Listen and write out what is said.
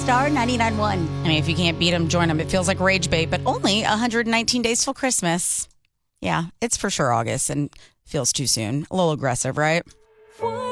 Star 99.1. I mean, if you can't beat them, join them. It feels like rage bait, but only 119 days till Christmas. Yeah, it's for sure August and feels too soon. A little aggressive, right?